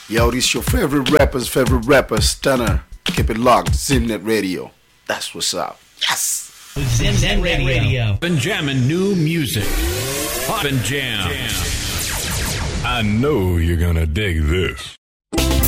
Yo, this your favorite rapper, Stunner. Keep it locked, Zimnet Radio. That's what's up. Yes! Zimnet Radio. Been jamming new music. Pop and jam. I know you're gonna dig this.